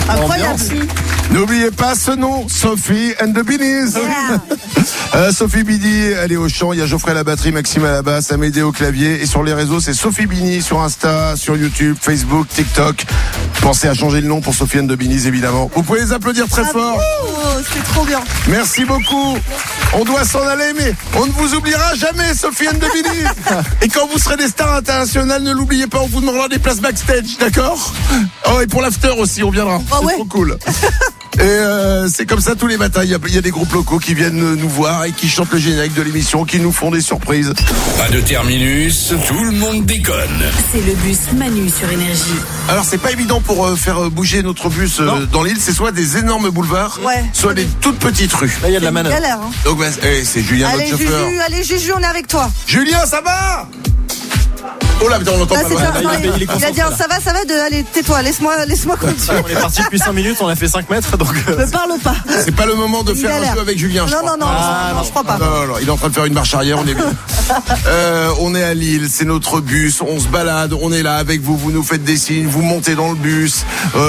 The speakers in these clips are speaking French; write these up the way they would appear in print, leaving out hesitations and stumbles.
Incroyable. N'oubliez pas ce nom, Sophie and the Beanies. Sophie Bini, elle est au chant. Il y a Geoffrey à la batterie, Maxime à la basse, Amédée au clavier. Et sur les réseaux, c'est Sophie Bini sur Insta, sur YouTube, Facebook, TikTok. Pensez à changer le nom pour Sophie and the Beanies, évidemment. Vous pouvez les applaudir très fort. C'est trop bien. Merci beaucoup. On doit s'en aller, mais on ne vous oubliera jamais, Sophie and the Beanies. Et quand vous serez des stars internationales, ne l'oubliez pas, on vous demandera des places backstage, d'accord? Oh, et pour l'after aussi, on viendra. Oh, ouais. C'est trop cool. Et c'est comme ça tous les matins. Il y a des groupes locaux qui viennent nous voir et qui chantent le générique de l'émission, qui nous font des surprises. Pas de terminus, tout le monde déconne. C'est le bus Manu sur Énergie. Alors c'est pas évident pour faire bouger notre bus dans l'île. C'est soit des énormes boulevards, soit des toutes petites rues. Là il y a de la manœuvre. Galère, hein. Donc c'est Julien, notre chauffeur. Allez Juju, on est avec toi. Julien, ça va? Oh là, putain, on l'entend pas. Il a dit ça va allez, tais-toi, laisse-moi conduire. On est parti depuis 5 minutes, on a fait 5 mètres, donc. Ne parle pas. C'est pas le moment de faire un jeu avec Julien, je crois. Non, je crois pas. Non, il est en train de faire une marche arrière, on est bien. On est à Lille, c'est notre bus, on se balade, on est là avec vous, vous nous faites des signes, vous montez dans le bus,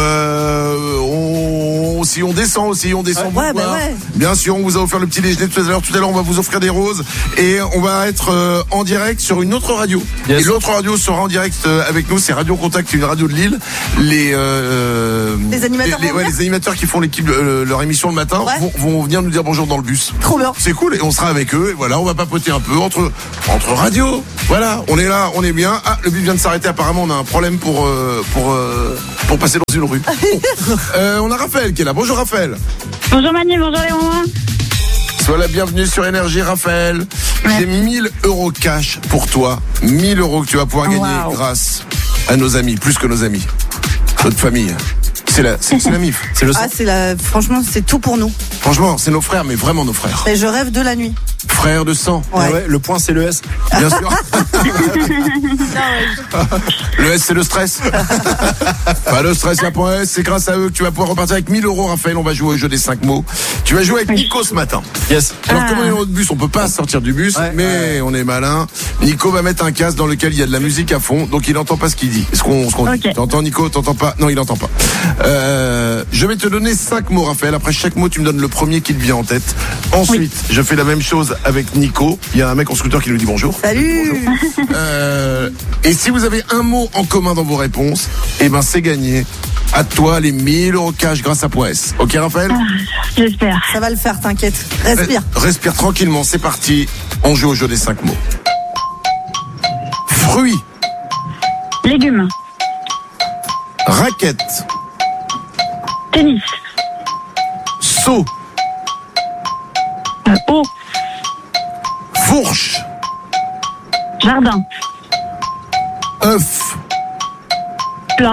on descend aussi, on descend vous voir. Bien sûr, on vous a offert le petit déjeuner tout à l'heure, on va vous offrir des roses et on va être en direct sur une autre radio. Yes. Et l'autre radio sera en direct avec nous, c'est Radio Contact, une radio de Lille. Les animateurs qui font l'équipe leur émission le matin vont venir nous dire bonjour dans le bus. Trop bien. C'est cool et on sera avec eux et voilà, on va papoter un peu entre radios. Voilà, on est là, on est bien. Ah, le bus vient de s'arrêter, apparemment on a un problème pour passer dans une rue. On a Raphaël qui est là. Bonjour Raphaël. Bonjour Manu, bonjour les mamans. Sois la bienvenue sur Énergie Raphaël. J'ai 1000 euros cash pour toi. 1000 euros que tu vas pouvoir gagner grâce à nos amis, plus que nos amis. Notre famille. C'est la MIF. C'est le sang. Franchement, c'est tout pour nous. Franchement, c'est nos frères, mais vraiment nos frères. Et je rêve de la nuit. Frères de sang. Ouais. Le point c'est le S. Bien sûr. Le S c'est le stress. Pas le stress, la point S, c'est grâce à eux que tu vas pouvoir repartir avec 1000 euros Raphaël. On va jouer au jeu des 5 mots. Tu vas jouer avec Nico ce matin. Yes. Alors comme on est dans notre bus, on peut pas sortir du bus, mais on est malin. Nico va mettre un casque dans lequel il y a de la musique à fond, donc il entend pas ce qu'il dit. Est-ce qu'on dit? T'entends Nico? T'entends pas? Non, il entend pas. Je vais te donner 5 mots Raphaël. Après chaque mot, tu me donnes le premier qui te vient en tête. Ensuite, je fais la même chose avec Nico. Il y a un mec en scooter qui nous dit bonjour. Salut. Bonjour. Et si vous avez un mot en commun dans vos réponses, c'est gagné. À toi les 1000 euros cash grâce à Point S. Ok Raphaël? J'espère. Ça va le faire, t'inquiète. Respire. Respire tranquillement, c'est parti. On joue au jeu des 5 mots. Fruits. Légumes. Raquette. Tennis. Seau. Eau. Fourche. Jardin. œuf, plat.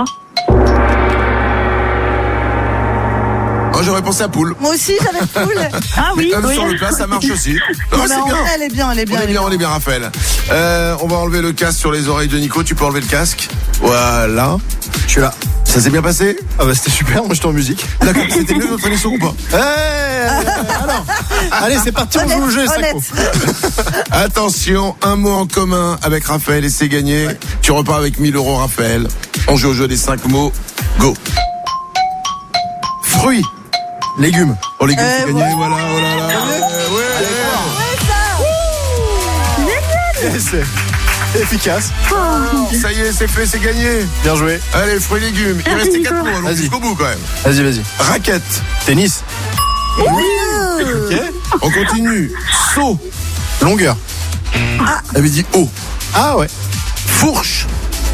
Oh, j'aurais pensé à poule. Moi aussi, j'avais poule. Ah oui, œuf oui. sur le plat, ça marche aussi. Non, c'est bien. Elle est bien, elle est bien. On est bien, Raphaël. On va enlever le casque sur les oreilles de Nico. Tu peux enlever le casque. Voilà. Je suis là. Ça s'est bien passé? Ah bah c'était super, moi j'étais en musique. D'accord, c'était mieux notre émission ou pas? Alors, allez, c'est parti, on joue au jeu, ça coupe. Attention, un mot en commun avec Raphaël et c'est gagné. Ouais. Tu repars avec 1000 euros, Raphaël. On joue au jeu des 5 mots. Go. Fruits. Légumes. Oh, légumes, c'est gagné, voilà, oh là là. C'est efficace. Ça y est, c'est fait, c'est gagné. Bien joué. Allez, fruits et légumes. Il restait 4 mots, allons jusqu'au bout quand même. Vas-y. Raquette. Tennis. Oui. Ok. On continue. Seau. Longueur. Elle avait dit eau. Ah ouais. Fourche.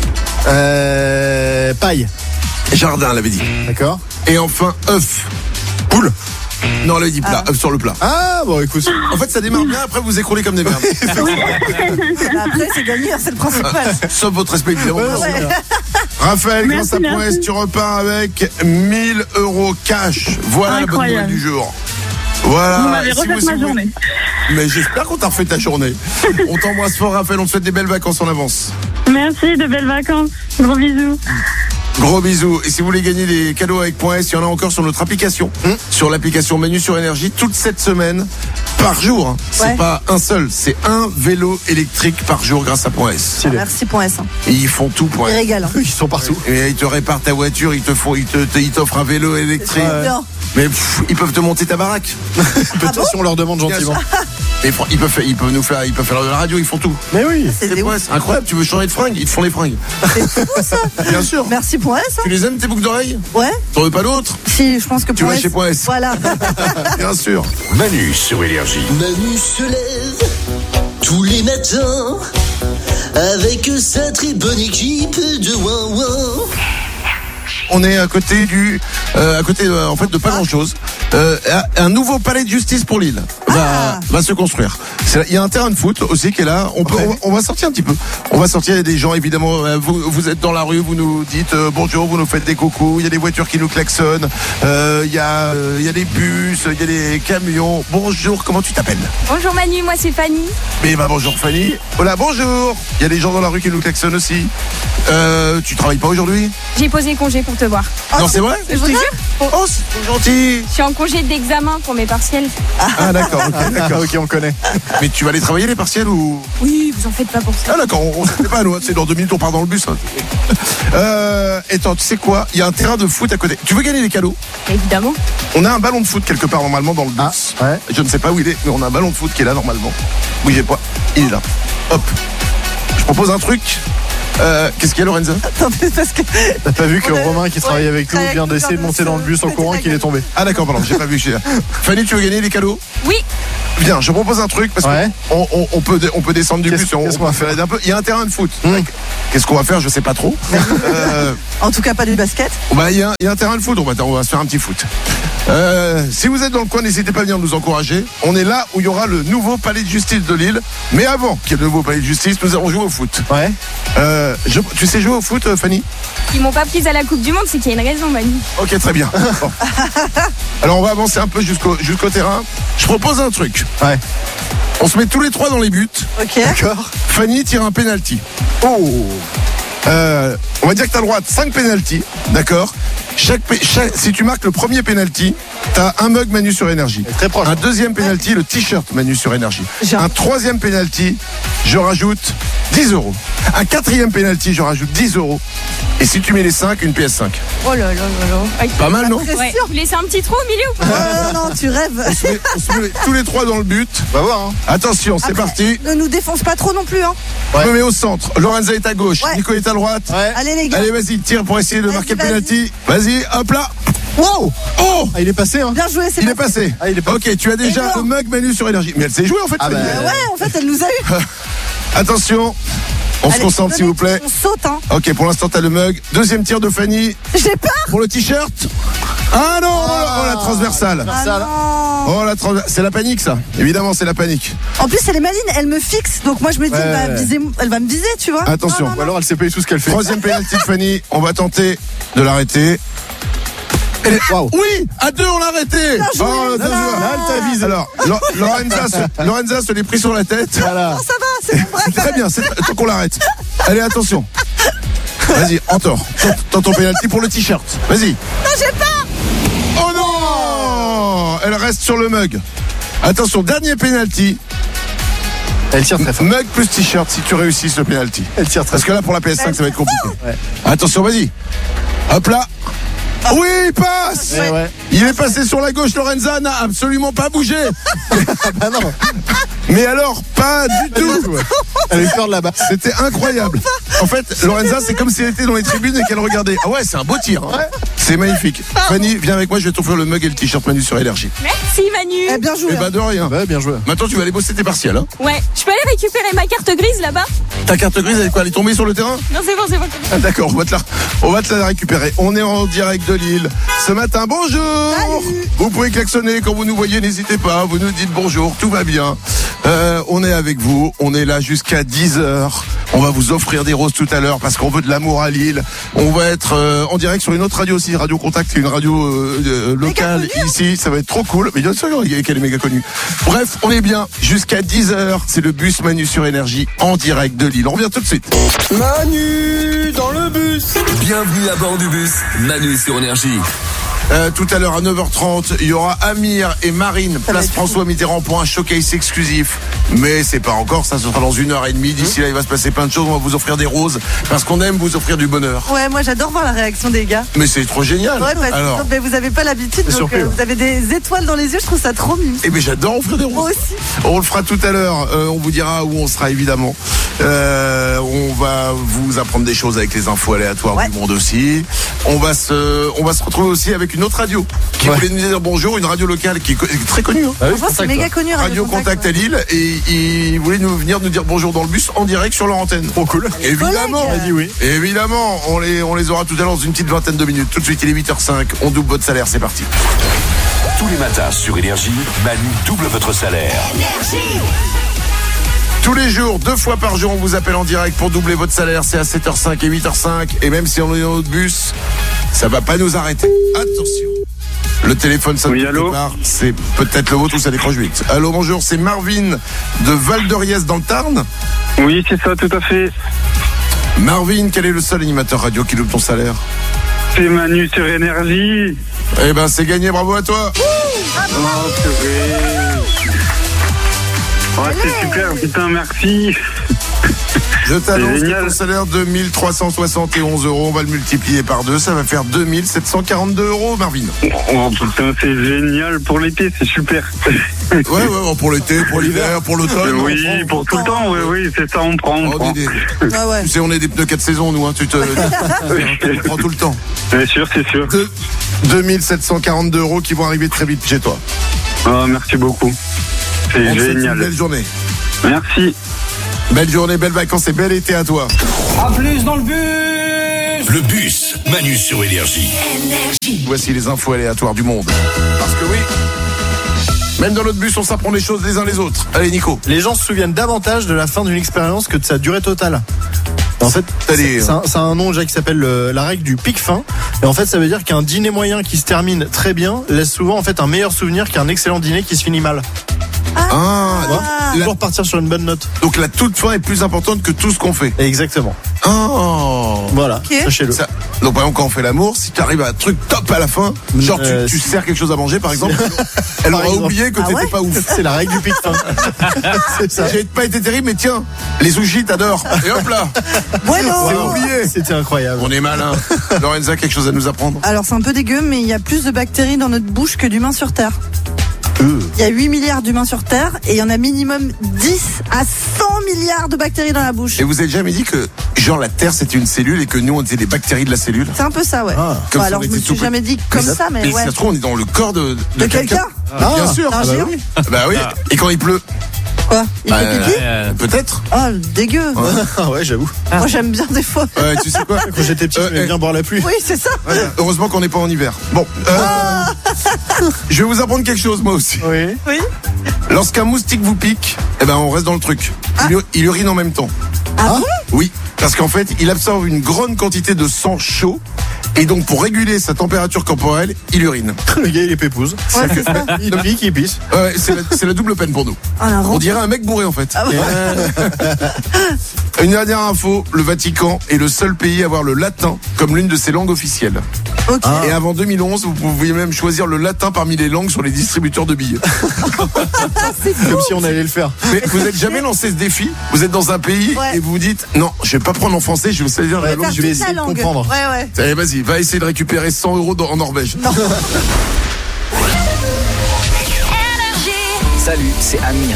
Paille. Jardin, elle avait dit. D'accord. Et enfin, œuf. Poule. Non, elle avait dit plat, œuf sur le plat. Ah bon, écoute. En fait, ça démarre bien, après vous écroulez comme des merdes. Après, c'est gagné, c'est le principal. Sauf votre respect, évidemment. Ouais. Raphaël, grâce à Point S, tu repars avec 1000 euros cash. Voilà la bonne nouvelle du jour. Voilà. Vous m'avez refait ma journée. Mais j'espère qu'on t'a refait ta journée. On t'embrasse fort, Raphaël, on te souhaite des belles vacances en avance. Merci, de belles vacances. Gros bisous. Gros bisous. Et si vous voulez gagner des cadeaux avec Point S, il y en a encore sur notre application. Sur l'application Manu sur Énergie, toute cette semaine, par jour. Hein. C'est Ouais. pas un seul, c'est un vélo électrique par jour grâce à Point S. Stylé. Merci point S. Et ils font tout Point Ils S. régalent. Ils sont partout. Et ils te réparent ta voiture, ils t'offrent un vélo électrique. Non. Mais ils peuvent te monter ta baraque. Peut-être si on leur demande gentiment. Et ils peuvent faire de la radio, ils font tout. Mais oui. C'est des Ouais, ouf. c'est incroyable, tu veux changer de fringues, ils te font les fringues. C'est fou ça. Bien sûr. Merci point S. Tu les aimes tes boucles d'oreilles? Ouais. T'en veux pas d'autres? Si, je pense que Tu point vas S. chez Point S. Voilà. Bien sûr. Manu sur Énergie. Manu se lève tous les matins avec sa très bonne équipe de Ouin-Ouin. On est à côté en fait de pas grand chose. Un nouveau palais de justice pour Lille va se construire. Il y a un terrain de foot aussi qui est là. On va sortir un petit peu. On va sortir, il y a des gens évidemment. Vous êtes dans la rue, vous nous dites bonjour, vous nous faites des coucous. Il y a des voitures qui nous klaxonnent. Il y a des bus, il y a des camions. Bonjour, comment tu t'appelles? Bonjour Manu, moi c'est Fanny. Mais bonjour Fanny. Voilà, bonjour. Il y a des gens dans la rue qui nous klaxonnent aussi. Tu travailles pas aujourd'hui? J'ai posé congé pour te voir. Non, c'est vrai? Je te jure. Oh, c'est gentil. Je suis en congé d'examen pour mes partiels. Ah d'accord, ok, d'accord. Ok, on connaît. Mais tu vas aller travailler les partiels ou? Oui, vous en faites pas pour ça. Ah d'accord, on ne sait pas nous, c'est dans 2 minutes on part dans le bus. Hein. Attends, tu sais quoi? Il y a un terrain de foot à côté. Tu veux gagner des cadeaux? Évidemment. On a un ballon de foot quelque part normalement dans le bus. Ouais. Je ne sais pas où il est, mais on a un ballon de foot qui est là normalement. Bougez pas, il est là. Hop. Je propose un truc. Qu'est-ce qu'il y a, Lorenza? Attends, parce que. T'as pas vu que On a- Romain qui travaille avec nous vient d'essayer de monter dans le bus en courant et qu'il est tombé. Ah d'accord, pardon, j'ai pas vu que j'étais là. Fanny, tu veux gagner des cadeaux? Oui. Viens, je propose un truc parce Ouais. qu'on peut descendre du bus et on qu'est-ce qu'on va va faire aider un peu. Il y a un terrain de foot. Qu'est-ce qu'on va faire? Je sais pas trop. En tout cas, pas du basket. Il y a un terrain de foot, on va se faire un petit foot. Si vous êtes dans le coin, n'hésitez pas à venir nous encourager. On est là où il y aura le nouveau palais de justice de Lille. Mais avant qu'il y ait le nouveau palais de justice, nous allons jouer au foot. Ouais. Tu sais jouer au foot, Fanny? Ils m'ont pas prise à la Coupe du Monde, c'est qu'il y a une raison, Manu. Ok, très bien. Bon. Alors on va avancer un peu jusqu'au terrain. Je propose un truc. Ouais. On se met tous les trois dans les buts. Ok. D'accord. Fanny tire un penalty. Oh. On va dire que tu as le droit à 5 pénaltys, d'accord? Si tu marques le premier pénalty, tu as un mug Manu sur Énergie. Très proche. Un deuxième pénalty, le t-shirt Manu sur Énergie. Genre. Un troisième pénalty, je rajoute 10 €. Un quatrième pénalty, je rajoute 10 €. Et si tu mets les 5, une PS5. Oh là là là là. Pas mal, non? C'est Ouais. sûr. Vous laissez un petit trou au milieu ou pas? Non, tu rêves. On se met tous les trois dans le but. On va voir, hein. Attention, c'est Après, parti. Ne nous défonce pas trop non plus, hein. Je me mets au centre. Lorenza est à gauche. Ouais. Nico est à droite. Ouais. Allez les gars. Allez, vas-y, tire pour essayer de Vas-y, marquer le vas-y. penalty. Vas-y, hop là. Wow! Oh! Ah, il est passé, hein. Bien joué, c'est Il est pas. passé. Ah, il est passé. Ok, tu as déjà Et le non. mug Manu sur Énergie. Mais elle sait jouer en fait. Ah, Fanny. bah, Ouais, en fait, elle nous a eu. Attention. On se Allez, concentre s'il vous plaît. On saute, hein. Ok, pour l'instant, t'as le mug. Deuxième tir de Fanny. J'ai peur. Pour le t-shirt. Ah non! Oh, la transversale. Ah Ça, là. non. Oh, c'est la panique, ça. Évidemment, c'est la panique. En plus, elle est maline, elle me fixe. Donc moi, je me dis, Ouais. elle va me viser, tu vois. Attention. Ou alors elle sait pas du tout ce qu'elle fait. Troisième pénalty de Fanny. On va tenter de l'arrêter. Waouh. Oui, à 2 on l'a arrêté. joué. Oh, bien joué. Là, elle t'a visé. Alors, Lorenza se l'est pris sur la tête. Voilà. Non, ça va, c'est mon bras. Très bien, tant qu'on l'arrête. Allez, attention. Vas-y, Antor, tente ton pénalty pour le t-shirt. Vas-y. Non, j'ai peur. Oh non! Elle reste sur le mug. Attention, dernier pénalty. Elle tire très fort. Mug plus t-shirt si tu réussis ce pénalty. Elle tire très Parce fort. que là, pour la PS5, ça va être compliqué. Ouais. Attention, vas-y. Hop là. Oui, il passe. Ouais, ouais. Il est passé sur la gauche. Lorenza n'a absolument pas bougé. Ah non. Mais alors, pas du tout. Elle a eu peur de là-bas. C'était incroyable. En fait, Lorenza, c'est comme si elle était dans les tribunes et qu'elle regardait. Ah ouais, c'est un beau tir. Hein. C'est magnifique. Fanny, viens avec moi, je vais t'offrir le mug et le t-shirt Manu sur Énergie. Merci Manu. Eh, bien joué. Eh ben de rien. Ouais, bien joué. Maintenant, tu vas aller bosser tes partiels. Hein. Ouais. Je peux aller récupérer ma carte grise là-bas? Ta carte grise, elle est quoi? Elle est tombée sur le terrain? Non, c'est bon, c'est bon. Ah, d'accord, on va te la récupérer. On est en direct de Lille. Ce matin, bonjour. Salut. Vous pouvez klaxonner quand vous nous voyez, n'hésitez pas. Vous nous dites bonjour, tout va bien. On est avec vous. On est là jusqu'à 10h On va vous offrir des roses tout à l'heure parce qu'on veut de l'amour à Lille. On va être en direct sur une autre radio aussi, Radio Contact, qui est une radio locale ici. Ça va être trop cool. Mais bien sûr, qu'elle est méga connue. Bref, on est bien jusqu'à 10h. C'est le bus Manu sur Énergie en direct de Lille. On revient tout de suite. Manu dans le bus. Bienvenue à bord du bus Manu sur Énergie. Tout à l'heure à 9h30, il y aura Amir et Marine, place François Mitterrand pour un showcase exclusif. Mais c'est pas encore, ça sera dans 1h30. D'ici là, il va se passer plein de choses. On va vous offrir des roses parce qu'on aime vous offrir du bonheur. Ouais, moi j'adore voir la réaction des gars. Mais c'est trop génial. Ouais, parce que vous avez pas l'habitude, donc vous avez des étoiles dans les yeux. Je trouve ça trop mignon. Eh bien, j'adore offrir des roses. Moi aussi. On le fera tout à l'heure. On vous dira où on sera évidemment. On va vous apprendre des choses avec les infos aléatoires du monde aussi. On va se retrouver aussi avec une autre radio qui voulait nous dire bonjour, une radio locale qui est très connue. Je pense que c'est méga connu. Radio Contact à Lille, et ils voulaient venir nous dire bonjour dans le bus en direct sur leur antenne. Trop cool. Évidemment. On a dit oui. Évidemment, on les aura tout à l'heure dans une petite vingtaine de minutes. Tout de suite, il est 8h05. On double votre salaire, c'est parti. Tous les matins sur Énergie, Manu double votre salaire. Tous les jours, 2 fois par jour, on vous appelle en direct pour doubler votre salaire. C'est à 7h05 et 8h05. Et même si on est dans notre bus, ça va pas nous arrêter. Attention. Le téléphone sonne quelque part. C'est peut-être le vôtre ou ça décroche vite. Allô, bonjour, c'est Marvin de Val-d'Oriez dans le Tarn. Oui, c'est ça, tout à fait. Marvin, quel est le seul animateur radio qui double ton salaire? C'est Manu sur Énergie. Eh ben, c'est gagné, bravo à toi. Oh, purée. Oh, c'est super, putain, merci. Je t'annonce que ton salaire de 1371 €, on va le multiplier par 2, ça va faire 2742 €, Marvin. Oh putain, c'est génial pour l'été, c'est super. Ouais, pour l'été, pour l'hiver, pour l'automne. Oui, pour tout le temps, oui, c'est ça, on prend. Tu sais, on est des pneus 4 saisons, nous, hein, on prend tout le temps. C'est sûr, c'est sûr. 2742 € qui vont arriver très vite chez toi. Oh, merci beaucoup. C'est génial. Belle journée. Merci. Belle journée, belles vacances et bel été à toi. A plus dans le bus. Le bus Manu sur Énergie. Voici les infos aléatoires du monde. Parce que oui, même dans notre bus, on s'apprend des choses les uns les autres. Allez, Nico. Les gens se souviennent davantage de la fin d'une expérience que de sa durée totale. En fait, c'est un nom déjà qui s'appelle la règle du pic fin. Et en fait, ça veut dire qu'un dîner moyen qui se termine très bien laisse souvent en fait un meilleur souvenir qu'un excellent dîner qui se finit mal. Toujours partir sur une bonne note. Donc la toute fin est plus importante que tout ce qu'on fait. Exactement. Voilà, sachez-le. Donc par exemple, quand on fait l'amour, si tu arrives à un truc top à la fin, genre tu sers quelque chose à manger par exemple, elle aura oublié que t'étais pas ouf. C'est la règle du pic fin. C'est ça. J'ai pas été terrible, mais tiens, les sushis t'adores. Et hop là. C'est oublié. C'était incroyable. On est malin. Lorenza, quelque chose à nous apprendre? Alors c'est un peu dégueu, mais il y a plus de bactéries dans notre bouche que d'humains sur Terre. Il y a 8 milliards d'humains sur Terre et il y en a minimum 10 à 100 milliards de bactéries dans la bouche. Et vous avez jamais dit que genre la Terre c'était une cellule et que nous on était des bactéries de la cellule? C'est un peu ça, ouais. Alors je me suis jamais dit comme ça, mais ouais. Mais ça se trouve on est dans le corps de quelqu'un. Bien sûr. Bah oui. Et quand il pleut? Quoi? Il fait pipi? Peut-être. Oh, dégueu. Ouais, j'avoue. Moi j'aime bien des fois. Tu sais quoi? Quand j'étais petit, j'aimais bien boire la pluie. Oui, c'est ça. Heureusement qu'on n'est pas en hiver. Bon. Je vais vous apprendre quelque chose moi aussi. Oui. Lorsqu'un moustique vous pique, on reste dans le truc. Il urine en même temps. Ah bon? Oui. Parce qu'en fait, il absorbe une grande quantité de sang chaud. Et donc, pour réguler sa température corporelle, il urine. Le gars, il est pépouze. Ouais, c'est ça. Il pique, il pisse. Ouais, c'est la double peine pour nous. On dirait un mec bourré, en fait. Une dernière info, le Vatican est le seul pays à avoir le latin comme l'une de ses langues officielles. Okay. Et avant 2011, vous pouviez même choisir le latin parmi les langues sur les distributeurs de billets. Comme si on allait le faire. Mais vous n'êtes jamais lancé ce défi? Vous êtes dans un pays et vous vous dites non, je vais pas prendre en français, je vais saisir la langue, je vais essayer de comprendre. Ouais. Allez, vas-y, va essayer de récupérer 100 € en Norvège. Non. Salut, c'est Amir.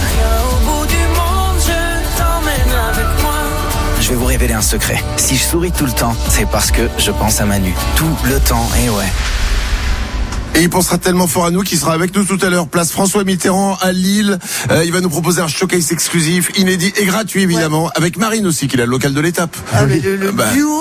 Je vais vous révéler un secret. Si je souris tout le temps, c'est parce que je pense à Manu. Tout le temps, et ouais. Et il pensera tellement fort à nous qu'il sera avec nous tout à l'heure. Place François Mitterrand à Lille. Il va nous proposer un showcase exclusif, inédit et gratuit évidemment, avec Marine aussi, qui est le local de l'étape. Le duo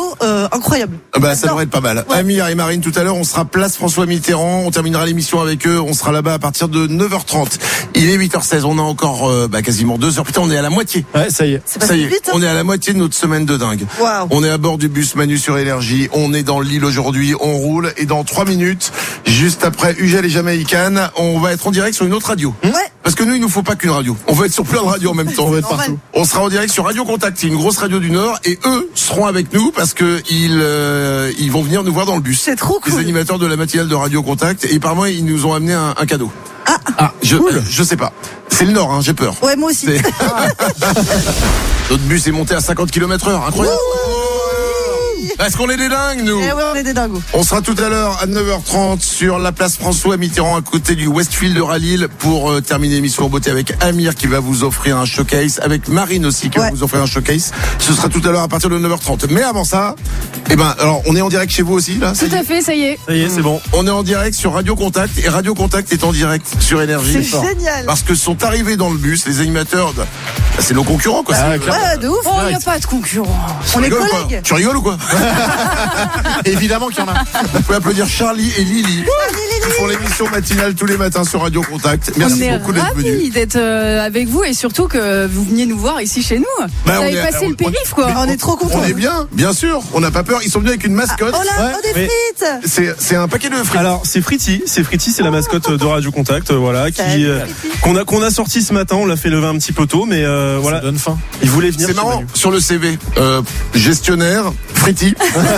incroyable. Ça devrait être pas mal. Ouais. Amir et Marine, tout à l'heure, on sera place François Mitterrand. On terminera l'émission avec eux. On sera là-bas à partir de 9h30. Il est 8h16. On a encore quasiment 2 heures. Putain, on est à la moitié. Ouais, ça y est. Ça y est. Vite, hein. On est à la moitié de notre semaine de dingue. Wow. On est à bord du bus Manu sur Énergie. On est dans l'île aujourd'hui. On roule. Et dans 3 minutes, juste après Ugel et Jamaïcaine, on va être en direct sur une autre radio. Ouais. Parce que nous, il nous faut pas qu'une radio. On veut être sur plein de radios en même temps. On veut être partout. On sera en direct sur Radio Contact. C'est une grosse radio du Nord. Et eux seront avec nous parce que ils vont venir nous voir dans le bus. C'est trop cool. Les animateurs de la matinale de Radio Contact. Et par moi, ils nous ont amené un cadeau. Je sais pas. C'est le Nord, hein, j'ai peur. Ouais, moi aussi. Notre bus est monté à 50 km/h. Incroyable. Est-ce qu'on est des dingues, nous? Eh ouais, on est des dingos. On sera tout à l'heure à 9h30 sur la place François Mitterrand à côté du Westfield de Rallil pour terminer l'émission en beauté avec Amir qui va vous offrir un showcase, avec Marine aussi qui va vous offrir un showcase. Ce sera tout à l'heure à partir de 9h30. Mais avant ça, alors on est en direct chez vous aussi là? Tout à fait, ça y est. Ça y est, c'est bon. On est en direct sur Radio Contact et Radio Contact est en direct sur Énergie. C'est génial. Parce que sont arrivés dans le bus les animateurs c'est nos concurrents quoi. Ouais, de ouf. Oh, il n'y a pas de concurrence. On est collègues. collègues. Tu rigoles ou quoi? Évidemment qu'il y en a. Vous pouvez applaudir Charlie et Lily qui font l'émission matinale tous les matins sur Radio Contact. Merci beaucoup d'être venus. On est ravis d'être avec vous et surtout que vous veniez nous voir ici chez nous. Vous avez passé le périph' quoi. On est trop contents. On est bien sûr. On n'a pas peur. Ils sont venus avec une mascotte. Des frites. C'est un paquet de frites. Alors c'est Fritty, c'est la mascotte de Radio Contact, voilà, qu'on a sorti ce matin. On l'a fait lever un petit peu tôt, mais voilà. Ça donne faim. Il voulait venir. C'est marrant sur le CV. Gestionnaire, Fritty.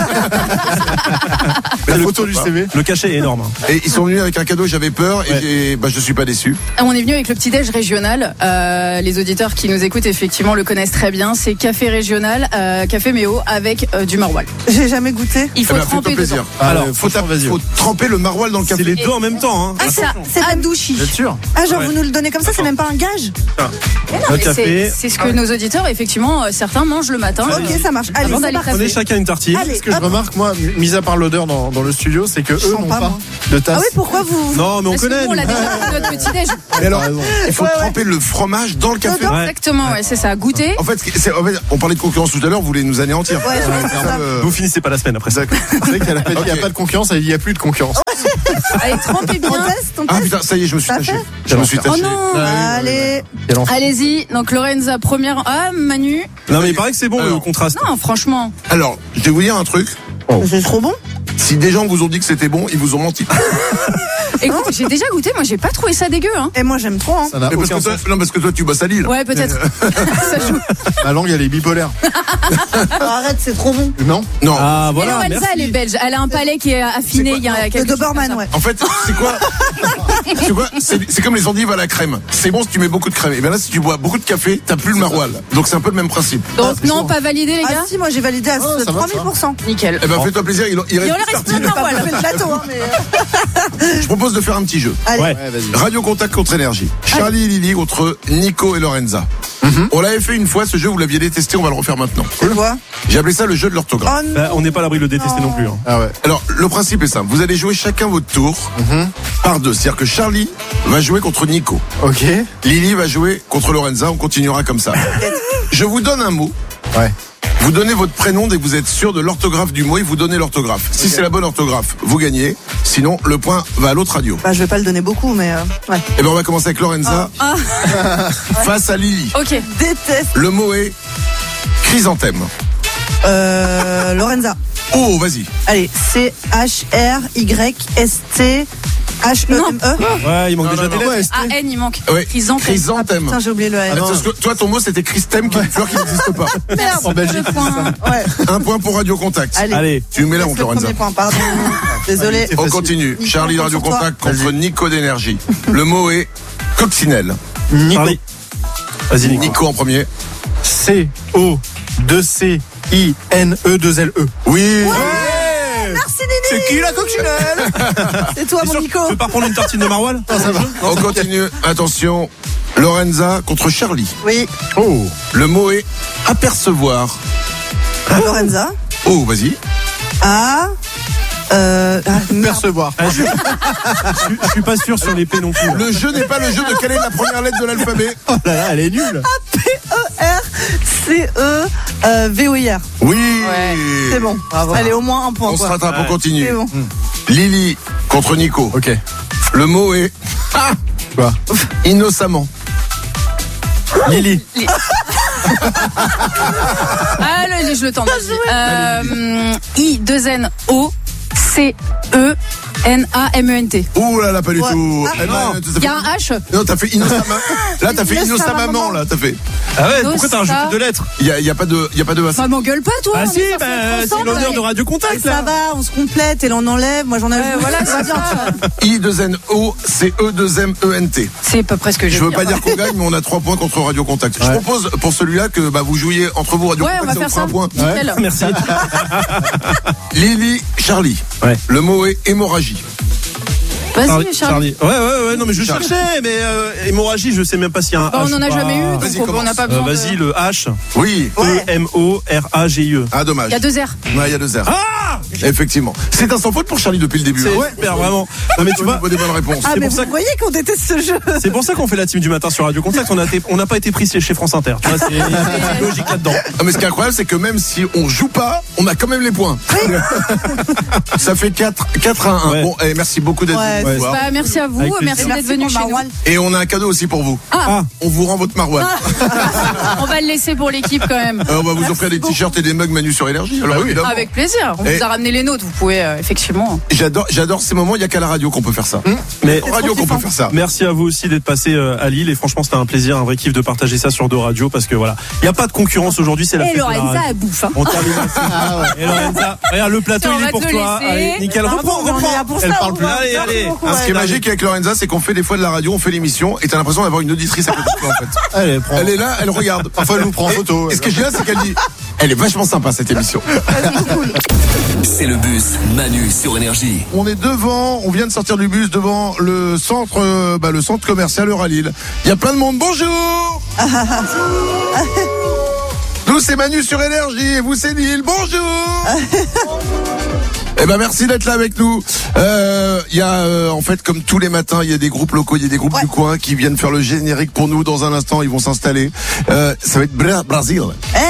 La photo du CV. Le cachet est énorme. Et ils sont venus avec un cadeau. J'avais peur et je suis pas déçu. On est venu avec le petit-déj régional. Les auditeurs qui nous écoutent effectivement le connaissent très bien. C'est café régional, café Méo avec du maroilles. J'ai jamais goûté. Il faut tremper dedans. Alors, faut tremper le maroilles dans le café. C'est les deux en même temps. Hein. C'est adouchi. Bien sûr. Genre vous nous le donnez comme ça, c'est même pas un gage. C'est ce que nos auditeurs, effectivement, certains mangent le matin. Ok, ça marche. Allez, avant d'aller prenez chacun une tartine. Ce que je remarque, moi, mis à part l'odeur dans le studio, c'est que eux n'ont pas de tasse. Ah oui, pourquoi vous? Non, mais on connaît. On l'a déjà fait notre petit-déj. Et alors, il faut tremper le fromage dans le café. Exactement, c'est ça. Goûter. En fait, on parlait de concurrence tout à l'heure, vous voulez nous anéantir. Vous finissez pas la semaine après ça. C'est vrai qu'elle a pas dit il n'y a pas de concurrence, elle dit il n'y a plus de concurrence. Allez, trempez bien. Ah putain, ça y est, je me suis taché. Oh non. Allez. Allez-y. Donc Lorenza première. Ah, Manu. Non mais il paraît que c'est bon le contraste. Non, franchement. Alors, je vais vous dire un truc. C'est trop bon. Si des gens vous ont dit que c'était bon, ils vous ont menti. Écoute, j'ai déjà goûté, moi j'ai pas trouvé ça dégueu. Hein. Et moi j'aime trop. Hein. Ça n'a aucun sens. Parce que toi tu bosses à Lille. Ouais, peut-être. Ça joue. Ma langue elle est bipolaire. Arrête, c'est trop bon. Non. Ah voilà. Et Lorenza, elle est belge. Elle a un palais qui est affiné. Il y a quelques Doberman, ouais. En fait, c'est quoi? C'est comme les endives à la crème. C'est bon si tu mets beaucoup de crème. Et bien là, si tu bois beaucoup de café, t'as plus le maroilles. Donc c'est un peu le même principe. Donc non, pas validé les gars. Ah si, moi j'ai validé à 3000%. Nickel. Eh ben fais-toi plaisir. Il reste plein de maroilles. Pas fait le plateau, hein, mais. Je propose de faire un petit jeu. Allez. Ouais, vas-y. Radio Contact contre Énergie. Charlie et Lily contre Nico et Lorenza. On l'avait fait une fois, ce jeu, vous l'aviez détesté, on va le refaire maintenant. C'est quoi? J'ai appelé ça le jeu de l'orthographe. Oh, Bah, on n'est pas à l'abri de le détester non plus. Hein. Ah ouais. Alors, le principe est simple. Vous allez jouer chacun votre tour par deux. C'est-à-dire que Charlie va jouer contre Nico. Ok. Lily va jouer contre Lorenza. On continuera comme ça. Je vous donne un mot. Ouais. Vous donnez votre prénom dès que vous êtes sûr de l'orthographe du mot et vous donnez l'orthographe. Si c'est la bonne orthographe, vous gagnez. Sinon, le point va à l'autre radio. Bah, je vais pas le donner beaucoup, mais ouais. Et ben on va commencer avec Lorenza face à Lily. Ok. Déteste. Le mot est chrysanthème. Lorenza. Oh, vas-y. Allez, C-H-R-Y-S-T. H-E-M-E. Ouais, il manque déjà des lettres. A-N, il manque. Ouais. Chrysanthème. Chrysanthème. Putain, j'ai oublié le N. Parce que toi, ton mot, c'était Christème, qui est une fleur qui n'existe pas. Merde. En Belgique. Ouais. Un point pour Radio Contact. Allez. Tu mets la honte, Le Lorenza. premier point, pardon. Désolé. On continue. Nico, Charlie de Radio sur toi. Contact contre Nico d'énergie. Le mot est coccinelle. Charlie. Vas-y, Nico. Nico en premier. C-O-2-C-I-N-E-2-L-E. Oui. Merci, Nini. C'est qui la coccinelle? C'est toi, mon Nico. Tu veux pas prendre une tartine de maroilles? Ça va. On continue. Attention. Lorenza contre Charlie. Oui. Oh. Le mot est apercevoir. Lorenza. Oh, vas-y. Percevoir. Je suis pas sûr sur l'épée non plus. Le jeu n'est pas le jeu de quelle est la première lettre de l'alphabet. Oh là là, elle est nulle. R-C-E-V-O-I-R. Oui. Ouais. C'est bon. Bravo. Allez, au moins un point. On se quoi. rattrape, on continue. C'est bon. Lily contre Nico. Ok. Le mot est Quoi? innocemment. Lily. Ah, le je le tente. I-2-N-O-C-E-N-A-M-E-N-T. Ouh là là, pas du Ouais. tout. Ah, non. Il y a un H. Non, t'as fait innocemment. Là, t'as fait innocemment maman, là, t'as fait. Ah ouais, Non, pourquoi t'as ça. rajouté 2 lettres? Il y a pas de Bah, m'engueule pas, toi. Ah on si, est censé être c'est ensemble, l'honneur ouais. de Radio Contact, Ça là. va, on se complète et là on enlève. Moi j'en ai. Voilà, ça va bien. I-2-N-O-C-E-2-M-E-N-T. C'est à peu près ce que Je je veux pas dire qu'on gagne, mais on a 3 points contre Radio Contact. Je propose pour celui-là que vous jouiez entre vous Radio Ouais, on Contact, va ça faire vous ça. fera un point. Nickel. Merci. Lily, Charlie. Ouais. Le mot est hémorragie. Vas-y, Charlie. Ouais, non, mais je Charlie. cherchais, mais hémorragie, je sais même pas s'il y a un Bah, H. on en a ou pas. jamais eu, Vas-y, donc on n'a pas besoin. Vas-y, le H. Oui. E-M-O-R-A-G-I-E. Ah, dommage. Il y a 2 R. Ouais, il y a 2 R. Ah! Effectivement. C'est un sans faute pour Charlie depuis le début. C'est Ouais. super, vraiment. Non, mais tu vois, Des bonnes réponses. Ah, C'est mais pour ça vous que- voyez qu'on déteste ce jeu. c'est pour ça qu'on fait la team du matin sur Radio Contact. On n'a pas été pris chez France Inter. Tu vois, c'est logique là-dedans. Ah, mais ce qui est incroyable, c'est que même si on joue pas, on a quand même les points. Ça fait 4-1. Ouais. Bon, merci beaucoup d'être Ouais, venu nous voir. Bah, merci à vous, Avec plaisir. merci d'être venu chez nous. Et on a un cadeau aussi pour vous. Ah, On vous rend votre maroilles. on va le laisser pour l'équipe quand même. On va vous offrir des t-shirts et des mugs Manu sur Énergie. Alors, évidemment. Avec plaisir. On Et- vous a ramené les nôtres, vous pouvez effectivement. J'adore ces moments, il y a qu'à la radio qu'on peut faire ça. Mais En radio qu'on peut faire ça. merci à vous aussi d'être passé à Lille et franchement c'était un plaisir, un vrai kiff de partager ça sur 2 radios parce que voilà, il n'y a pas de concurrence aujourd'hui, c'est la Et fête de la Lorenza, radio. elle bouffe. Hein. On termine là-dessus. Et Lorenza, regarde le plateau, Tiens, on il va est pour te le toi. laisser. Allez, nickel, Bravo, reprends. on est là pour Elle ça, parle on plus. va. Allez, Merci allez. beaucoup, Ce qui est magique avec Lorenza, c'est qu'on fait des fois de la radio, on fait l'émission et t'as l'impression d'avoir une auditrice à côté de toi en fait. Allez, prends. Elle est là, elle regarde. Parfois, elle nous prend en photo. Et ce que je dis là, c'est qu'elle dit, elle est vachement sympa cette émission. C'est le bus Manu sur Énergie. On est devant, on vient de sortir du bus devant le centre commercial Euralille. Il y a plein de monde. Bonjour. Nous c'est Manu sur Énergie et vous c'est Lille. Bonjour. Eh ben merci d'être là avec nous. Il y a en fait comme tous les matins, il y a des groupes locaux, il y a des groupes du coin qui viennent faire le générique pour nous. Dans un instant, ils vont s'installer. Ça va être Brasil.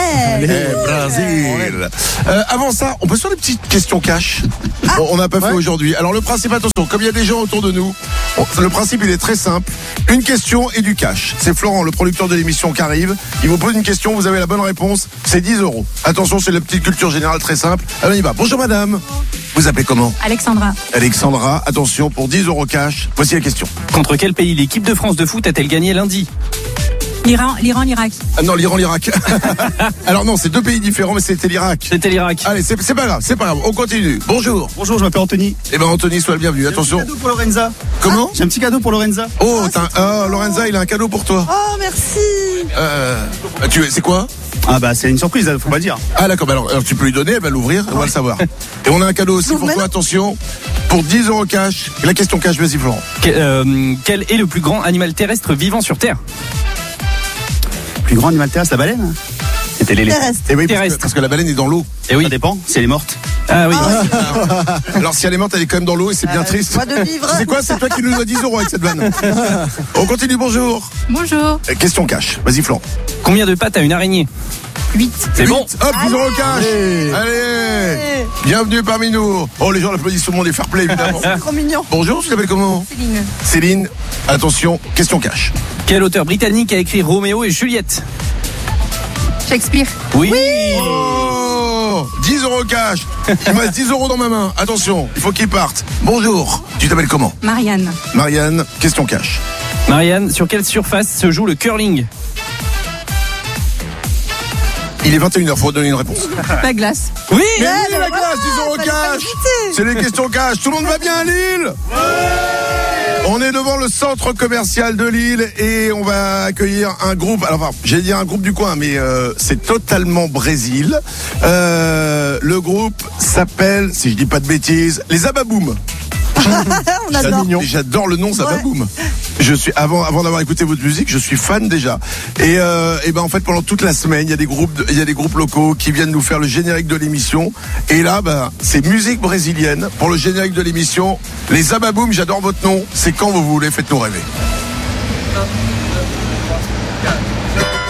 Brasil. Avant ça, on peut se faire des petites questions cash. On n'a pas fait aujourd'hui. Alors le principe, attention, comme il y a des gens autour de nous, le principe il est très simple. Une question et du cash. C'est Florent, le producteur de l'émission, qui arrive. Il vous pose une question, vous avez la bonne réponse, c'est 10 €. Attention, c'est la petite culture générale très simple. Alors on y va. Bonjour madame. Vous appelez comment? Alexandra. Alexandra, attention, pour 10 € cash, voici la question. Contre quel pays l'équipe de France de foot a-t-elle gagné lundi? L'Iran, l'Irak. Ah non, l'Iran, l'Irak. Alors non, c'est 2 pays différents, mais c'était l'Irak. C'était l'Irak. Allez, c'est pas grave, on continue. Bonjour. Bonjour, je m'appelle Anthony. Eh ben Anthony, sois le bienvenu, attention. Cadeau pour Lorenza. Comment? J'ai un petit cadeau pour Lorenza. Oh, Lorenza, il a un cadeau pour toi. Oh, merci. C'est quoi? Ah bah c'est une surprise, faut pas dire. Ah d'accord, alors tu peux lui donner, elle va l'ouvrir, on va le savoir. Et on a un cadeau aussi pour toi, attention, pour 10 € cash. La question cash, vas-y Florent. Quel est le plus grand animal terrestre vivant sur Terre? Plus grand animal terrestre, la baleine. C'était les Terrestre. Et oui, Terrestre. parce que la baleine est dans l'eau. Eh oui. Ça dépend, si elle est morte. Ah oui. Alors si elle est morte, elle est quand même dans l'eau et c'est bien triste. Joie de vivre. C'est quoi? C'est toi qui nous dois 10 € avec cette vanne. On continue, bonjour. Bonjour. Question cash, vas-y Florent. Combien de pattes a une araignée? 8. C'est bon. Hop, 10 € cash. Allez. Bienvenue parmi nous. Oh, les gens l'applaudissent, tout le monde est fair play évidemment. C'est trop mignon. Bonjour, tu t'appelles comment? Céline. Céline, attention, question cash. Quel auteur britannique a écrit Roméo et Juliette? Shakespeare. Oui. Oh, 10 € cash. Il me reste 10 € dans ma main. Attention, il faut qu'il parte. Bonjour, tu t'appelles comment? Marianne. Marianne, question cash. Marianne, sur quelle surface se joue le curling? Il est 21h, faut donner une réponse. La glace. Oui. Mais oui, la glace, 10 € fallait pas cash. hésiter. C'est les questions cash. Tout le monde va bien à Lille? On est devant le centre commercial de Lille et on va accueillir un groupe. Alors, enfin, j'allais dire un groupe du coin, mais c'est totalement Brésil. Le groupe s'appelle, si je dis pas de bêtises, les Ababoum. On adore. J'adore le nom Zababoum. Je suis avant d'avoir écouté votre musique, je suis fan déjà. Et ben en fait pendant toute la semaine, il y a des groupes locaux qui viennent nous faire le générique de l'émission. Et là, ben c'est musique brésilienne pour le générique de l'émission. Les Zababoum, j'adore votre nom. C'est quand vous voulez, faites-nous rêver.